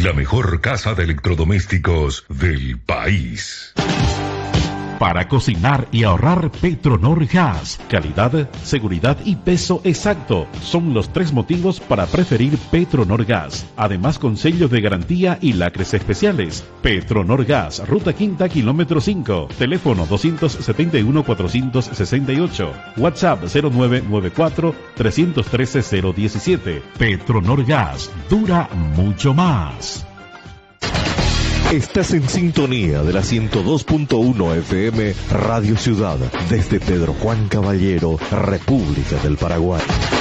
la mejor casa de electrodomésticos del país. Para cocinar y ahorrar, Petronor Gas. Calidad, seguridad y peso exacto son los 3 motivos para preferir Petronor Gas. Además, con sellos de garantía y lacres especiales. Petronor Gas, Ruta Quinta, kilómetro 5. Teléfono 271-468. WhatsApp 0994-313-017. Petronor Gas, dura mucho más. Estás en sintonía de la 102.1 FM Radio Ciudad, desde Pedro Juan Caballero, República del Paraguay.